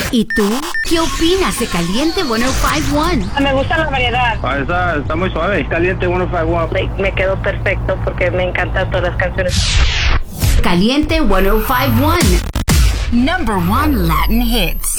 ¿Y tú? ¿Qué opinas de Caliente 105.1? Me gusta la variedad. Está muy suave. Caliente 105.1. Me quedó perfecto porque me encantan todas las canciones. Caliente 105.1. Number 1 Latin hits.